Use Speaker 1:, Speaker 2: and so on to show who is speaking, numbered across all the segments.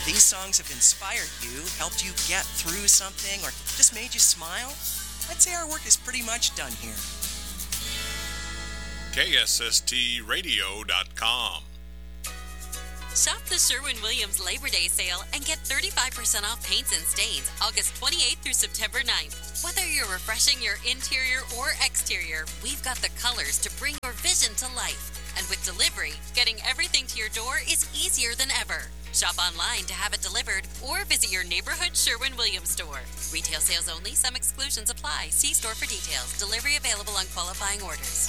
Speaker 1: these songs have inspired you, helped you get through something, or just made you smile, I'd say our work is pretty much done here.
Speaker 2: KSSTradio.com.
Speaker 3: Shop the Sherwin-Williams Labor Day sale and get 35% off paints and stains August 28th through September 9th. Whether you're refreshing your interior or exterior, we've got the colors to bring your vision to life. And with delivery, getting everything to your door is easier than ever. Shop online to have it delivered or visit your neighborhood Sherwin-Williams store. Retail sales only. Some exclusions apply. See store for details. Delivery available on qualifying orders.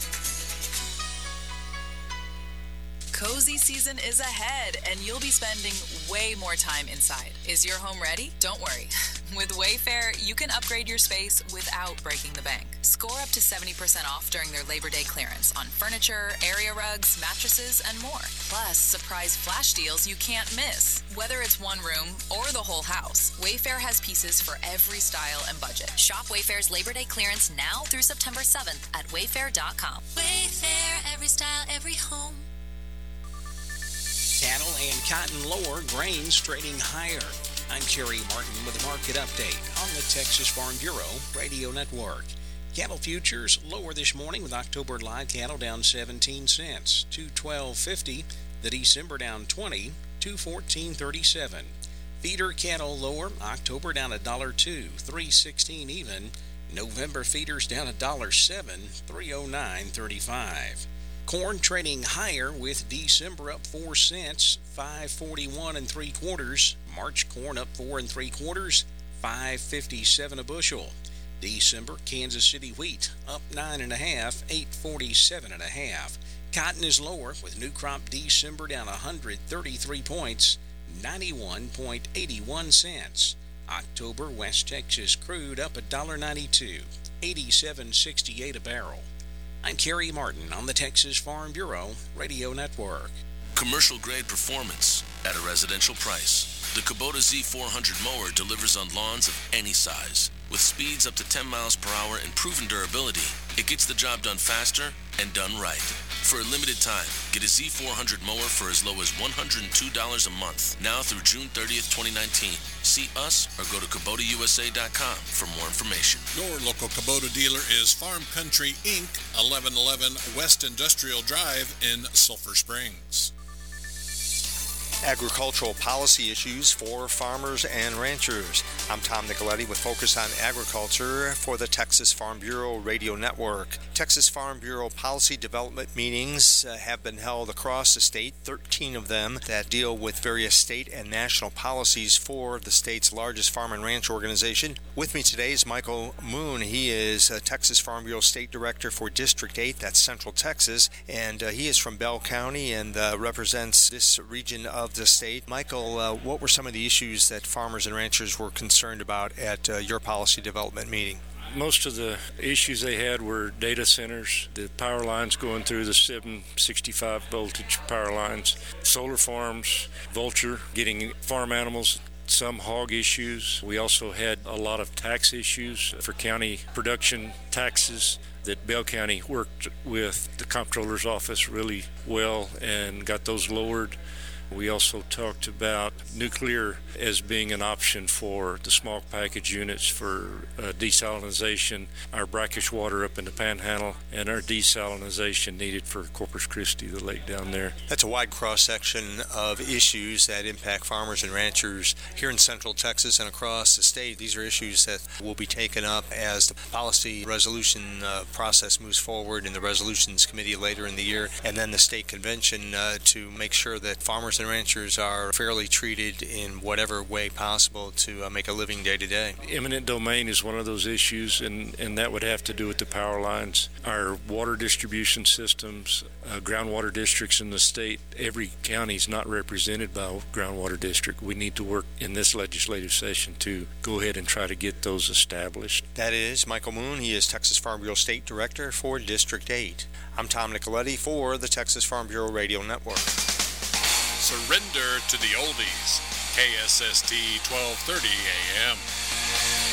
Speaker 4: Cozy season is ahead, and you'll be spending way more time inside. Is your home ready? Don't worry. With Wayfair, you can upgrade your space without breaking the bank. Score up to 70% off during their Labor Day clearance on furniture, area rugs, mattresses, and more. Plus, surprise flash deals you can't miss. Whether it's one room or the whole house, Wayfair has pieces for every style and budget. Shop Wayfair's Labor Day clearance now through September 7th at wayfair.com.
Speaker 3: Wayfair, every style, every home.
Speaker 5: Cattle and cotton lower, grains trading higher. I'm Kerry Martin with a market update on the Texas Farm Bureau Radio Network. Cattle futures lower this morning with October live cattle down 17 cents, $212.50. The December down 20, $214.37. Feeder cattle lower, October down $1.02, $3.16 even. November feeders down $1.07, $309.35. Corn trading higher with December up 4 cents, $5.41 3/4. March corn up 4 3/4, $5.57 a bushel. December Kansas City wheat up 9 1/2, $8.47 1/2. Cotton is lower with new crop December down 133 points, 91.81 cents. October West Texas crude up $1.92, $87.68 a barrel. I'm Kerry Martin on the Texas Farm Bureau Radio Network.
Speaker 6: Commercial grade performance at a residential price. The Kubota Z400 mower delivers on lawns of any size. With speeds up to 10 miles per hour and proven durability, it gets the job done faster and done right. For a limited time, get a Z400 mower for as low as $102 a month, now through June 30th, 2019. See us or go to KubotaUSA.com for more information.
Speaker 2: Your local Kubota dealer is Farm Country Inc., 1111 West Industrial Drive in Sulphur Springs.
Speaker 7: Agricultural policy issues for farmers and ranchers. I'm Tom Nicoletti with Focus on Agriculture for the Texas Farm Bureau Radio Network. Texas Farm Bureau policy development meetings have been held across the state, 13 of them that deal with various state and national policies for the state's largest farm and ranch organization. With me today is Michael Moon. He is Texas Farm Bureau State Director for District 8, that's Central Texas, and he is from Bell County and represents this region of the state. Michael, what were some of the issues that farmers and ranchers were concerned about at your policy development meeting?
Speaker 8: Most of the issues they had were data centers, the power lines going through the 765 voltage power lines, solar farms, vulture, getting farm animals, some hog issues. We also had a lot of tax issues for county production taxes that Bell County worked with the comptroller's office really well and got those lowered. We also talked about nuclear as being an option for the small package units for desalination, our brackish water up in the Panhandle, and our desalination needed for Corpus Christi, the lake down there.
Speaker 7: That's a wide cross-section of issues that impact farmers and ranchers here in Central Texas and across the state. These are issues that will be taken up as the policy resolution process moves forward in the Resolutions Committee later in the year, and then the state convention to make sure that farmers and ranchers are fairly treated in whatever way possible to make a living day to day.
Speaker 8: Eminent domain is one of those issues, and that would have to do with the power lines. Our water distribution systems, groundwater districts in the state, every county is not represented by a groundwater district. We need to work in this legislative session to go ahead and try to get those established.
Speaker 7: That is Michael Moon. He is Texas Farm Bureau State Director for District 8. I'm Tom Nicoletti for the Texas Farm Bureau Radio Network.
Speaker 2: Surrender to the oldies. KSST 1230 AM.